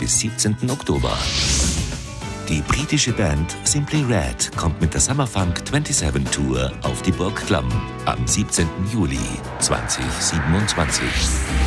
bis 17. Oktober. Die britische Band Simply Red kommt mit der Summerfunk 27 Tour auf die Burg Klamm am 17. Juli 2027.